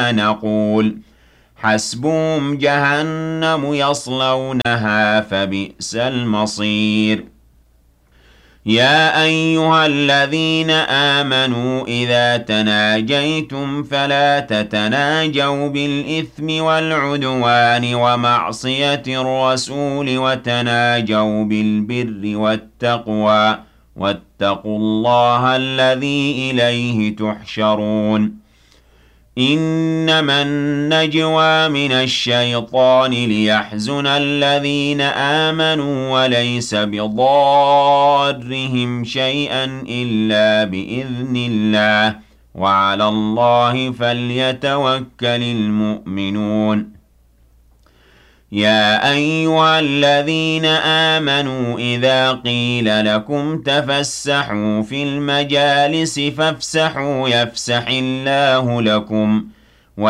نقول حسبهم جهنم يصلونها فبئس المصير يا أيها الذين آمنوا إذا تناجيتم فلا تتناجوا بالإثم والعدوان ومعصية الرسول وتناجوا بالبر والتقوى واتقوا الله الذي إليه تحشرون إنما النجوى من الشيطان ليحزن الذين آمنوا وليس بضارهم شيئا إلا بإذن الله وعلى الله فليتوكل المؤمنون يا أيها الذين آمنوا إذا قيل لكم تفسحوا في المجالس فافسحوا يفسح الله لكم